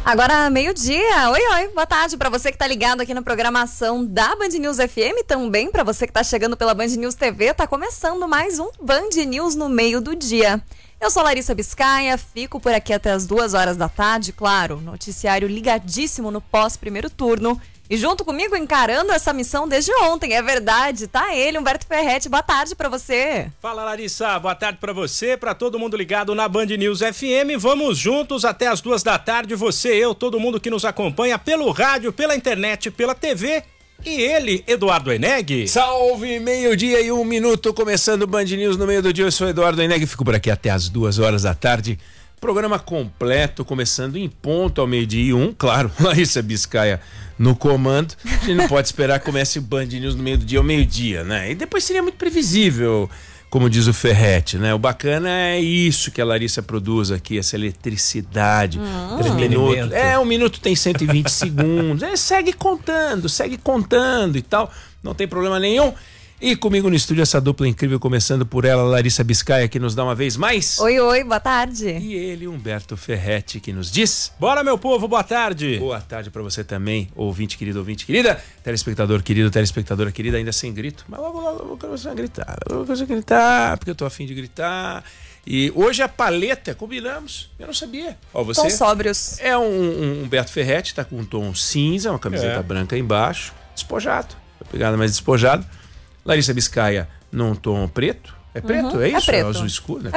Agora, meio-dia. Oi, boa tarde para você que tá ligado aqui na programação da Band News FM, também para você que tá chegando pela Band News TV, tá começando mais um Band News no meio do dia. Eu sou Larissa Biscaia, fico por aqui até as 2h da tarde, claro, noticiário ligadíssimo no pós-primeiro turno. E junto comigo, encarando essa missão desde ontem, é verdade, tá ele, Humberto Ferretti, boa tarde pra você. Fala, Larissa, boa tarde pra você, pra todo mundo ligado na Band News FM, vamos juntos até as 2 da tarde, você, eu, todo mundo que nos acompanha pelo rádio, pela internet, pela TV, e ele, Eduardo Eneg. Salve, meio-dia e 1 minuto, começando o Band News no meio do dia, eu sou Eduardo Eneg, fico por aqui até as 2h da tarde. Programa completo, começando em ponto ao meio-dia e 1, claro, Larissa Biscaia no comando. A gente não pode esperar que comece o Band News no meio do dia ao meio-dia, né? E depois seria muito previsível, como diz o Ferretti, né? O bacana é isso que a Larissa produz aqui, essa eletricidade. 3 minutos. Um minuto tem 120 segundos. Segue contando e tal. Não tem problema nenhum. E comigo no estúdio essa dupla incrível, começando por ela, Larissa Biscaia, que nos dá uma vez mais. Oi, boa tarde. E ele, Humberto Ferretti, que nos diz... Bora, meu povo, boa tarde. Boa tarde pra você também, ouvinte querido, telespectador querido, telespectadora querida, ainda sem grito. Mas logo eu vou começar a gritar, porque eu tô afim de gritar. E hoje a paleta, combinamos, eu não sabia. Ó, você Tão sóbrios. É um Humberto Ferretti, tá com um tom cinza, uma camiseta branca embaixo, despojado, pegada mais despojado. Larissa Biscaia num tom preto. É preto? É isso? É preto. Azul escuro, né? É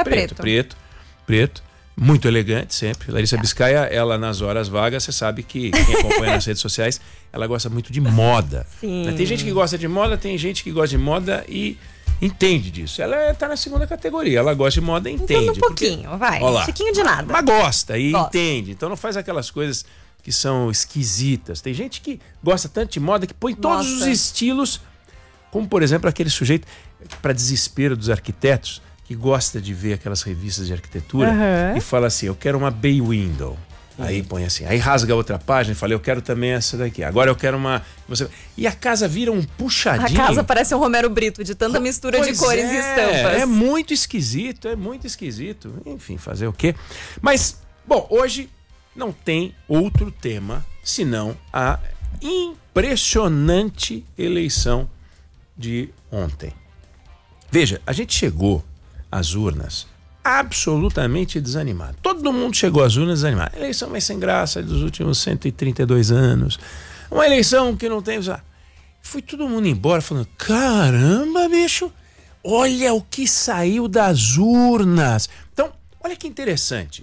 Preto. Muito elegante sempre. Larissa Biscaia, ela nas horas vagas, você sabe que quem acompanha nas redes sociais, ela gosta muito de moda. Sim. Tem gente que gosta de moda, tem gente que gosta de moda e entende disso. Ela tá na segunda categoria. Ela gosta de moda e entende. Entende um pouquinho, vai. Olha lá, Chiquinho de nada. Mas gosta e entende. Então não faz aquelas coisas que são esquisitas. Tem gente que gosta tanto de moda que põe todos os estilos... Como, por exemplo, aquele sujeito, para desespero dos arquitetos, que gosta de ver aquelas revistas de arquitetura e fala assim, eu quero uma bay window. Aí põe assim, aí rasga outra página e fala, eu quero também essa daqui. Agora eu quero uma... E a casa vira um puxadinho. A casa parece um Romero Brito, de tanta mistura de cores e estampas. É muito esquisito. Enfim, fazer o quê? Mas, bom, hoje não tem outro tema senão a impressionante eleição de ontem. Veja, a gente chegou às urnas absolutamente desanimado. Todo mundo chegou às urnas desanimado. A eleição mais sem graça dos últimos 132 anos. Uma eleição que não tem... Foi todo mundo embora falando, caramba, bicho, olha o que saiu das urnas. Então, olha que interessante.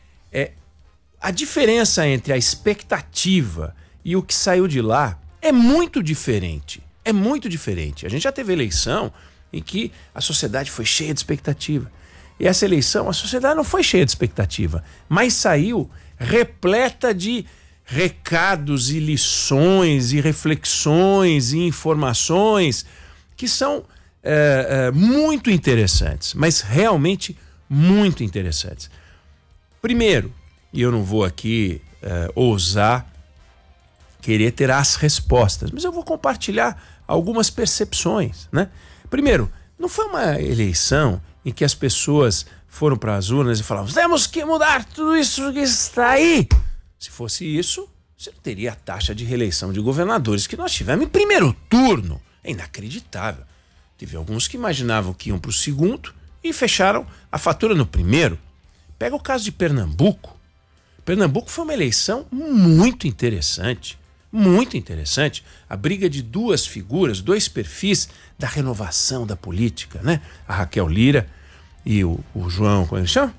A diferença entre a expectativa e o que saiu de lá é muito diferente. É muito diferente. A gente já teve eleição em que a sociedade foi cheia de expectativa. E essa eleição, a sociedade não foi cheia de expectativa, mas saiu repleta de recados e lições e reflexões e informações que são muito interessantes, mas realmente muito interessantes. Primeiro, e eu não vou aqui ousar querer ter as respostas, mas eu vou compartilhar algumas percepções, né? Primeiro, não foi uma eleição em que as pessoas foram para as urnas e falavam, temos que mudar tudo isso que está aí. Se fosse isso, você não teria a taxa de reeleição de governadores que nós tivemos em primeiro turno. É inacreditável. Teve alguns que imaginavam que iam para o segundo e fecharam a fatura no primeiro. Pega o caso de Pernambuco. Pernambuco foi uma eleição muito interessante. Muito interessante, a briga de duas figuras, dois perfis da renovação da política, né? A Raquel Lira e o João, como ele chama?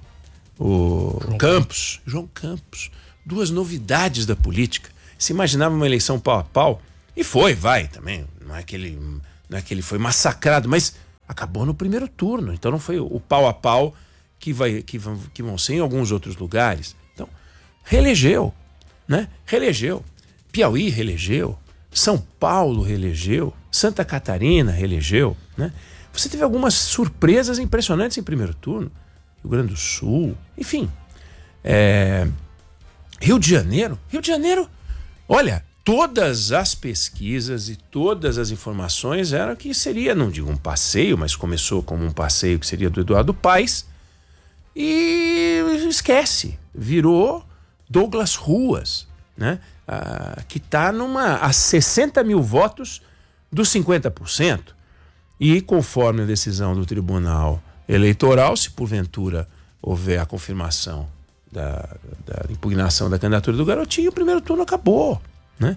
João Campos. Duas novidades da política. Se imaginava uma eleição pau a pau, e vai também. Não é que ele foi massacrado, mas acabou no primeiro turno. Então não foi o pau a pau que vão ser em alguns outros lugares. Então, reelegeu, né? Piauí reelegeu, São Paulo reelegeu, Santa Catarina reelegeu, né? Você teve algumas surpresas impressionantes em primeiro turno, Rio Grande do Sul, enfim. Rio de Janeiro, olha, todas as pesquisas e todas as informações eram que seria, não digo um passeio, mas começou como um passeio que seria do Eduardo Paes, e esquece, virou Douglas Ruas, né? Que está a 60 mil votos dos 50%. E conforme a decisão do Tribunal Eleitoral, se porventura houver a confirmação da impugnação da candidatura do Garotinho, o primeiro turno acabou, né?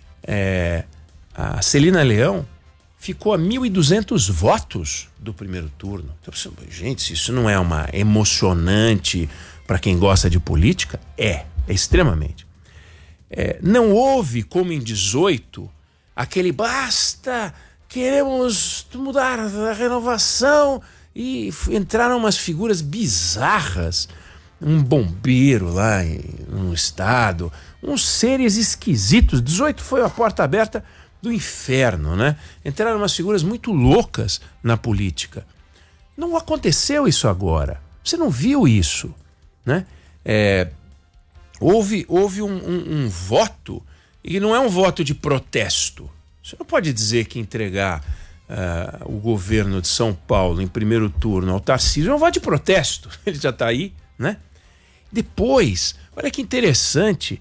A Celina Leão ficou a 1.200 votos do primeiro turno. Então, gente, se isso não é uma emocionante para quem gosta de política, é extremamente. Não houve, como em 18, aquele basta, queremos mudar a renovação, e entraram umas figuras bizarras, um bombeiro lá no estado, uns seres esquisitos. 18 foi a porta aberta do inferno, né? Entraram umas figuras muito loucas na política. Não aconteceu isso agora. Você não viu isso, né? Houve um voto, e não é um voto de protesto. Você não pode dizer que entregar o governo de São Paulo em primeiro turno ao Tarcísio é um voto de protesto. Ele já está aí, né? Depois, olha que interessante,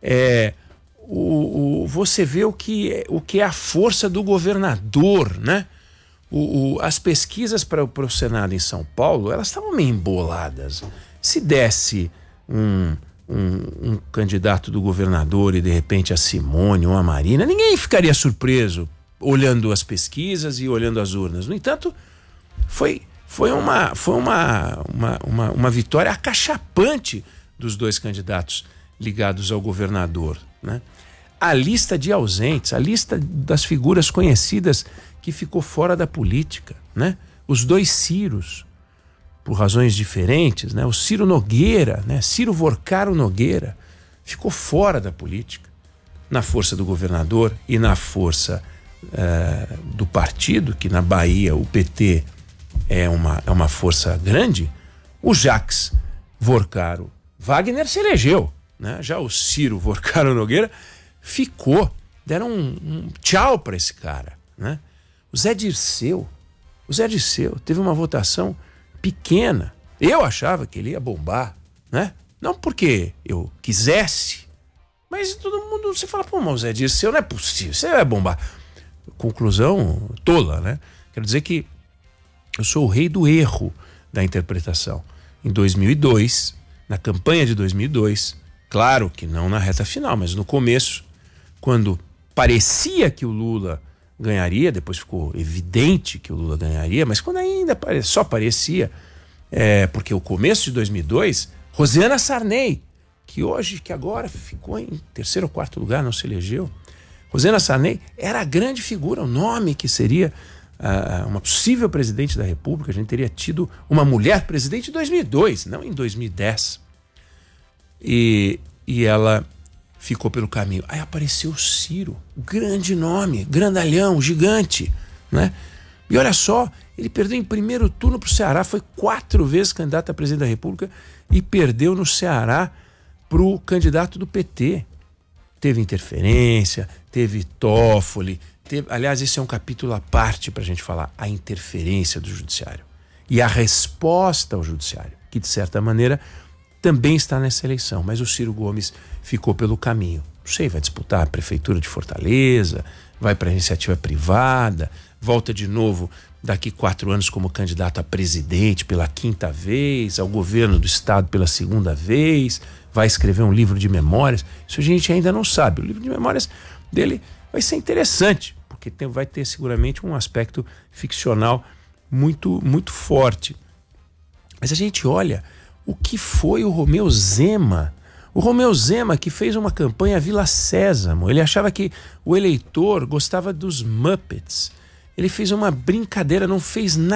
você vê o que é a força do governador, né? As pesquisas para o Senado em São Paulo, elas estavam meio emboladas. Se desse um candidato do governador e de repente a Simone ou a Marina, ninguém ficaria surpreso olhando as pesquisas e olhando as urnas. No entanto, foi uma vitória acachapante dos dois candidatos ligados ao governador, né? A lista de ausentes, a lista das figuras conhecidas que ficou fora da política, né? Os dois Ciros, por razões diferentes, né? O Ciro Nogueira, né? Ciro Vorcaro Nogueira, ficou fora da política, na força do governador e na força do partido, que na Bahia o PT é uma força grande. O Jacques Vorcaro Wagner se elegeu, né? Já o Ciro Vorcaro Nogueira ficou, deram um tchau para esse cara, né? O Zé Dirceu teve uma votação pequena. Eu achava que ele ia bombar, né? Não porque eu quisesse, mas todo mundo, você fala, pô, mas o Zé Dirceu não é possível, você vai bombar. Conclusão tola, né? Quero dizer que eu sou o rei do erro da interpretação. Em 2002, na campanha de 2002, claro que não na reta final, mas no começo, quando parecia que o Lula ganharia, depois ficou evidente que o Lula ganharia, mas quando ainda só parecia, porque o começo de 2002, Rosiana Sarney, que agora ficou em terceiro ou quarto lugar, não se elegeu. Rosiana Sarney era a grande figura, o nome que seria uma possível presidente da República. A gente teria tido uma mulher presidente em 2002, não em 2010. E ela ficou pelo caminho. Aí apareceu o Ciro, grande nome, grandalhão, gigante, né? E olha só, ele perdeu em primeiro turno para o Ceará, foi 4 vezes candidato a presidente da República e perdeu no Ceará para o candidato do PT. Teve interferência, teve Toffoli, aliás, esse é um capítulo à parte para a gente falar, a interferência do judiciário e a resposta ao judiciário, que de certa maneira também está nessa eleição, mas o Ciro Gomes ficou pelo caminho. Não sei, vai disputar a prefeitura de Fortaleza, vai para a iniciativa privada, volta de novo daqui 4 anos como candidato a presidente pela 5ª vez, ao governo do estado pela 2ª vez, vai escrever um livro de memórias. Isso a gente ainda não sabe. O livro de memórias dele vai ser interessante, porque vai ter seguramente um aspecto ficcional muito, muito forte. Mas a gente olha o que foi o Romeu Zema. O Romeu Zema, que fez uma campanha Vila Sésamo. Ele achava que o eleitor gostava dos Muppets. Ele fez uma brincadeira, não fez nada.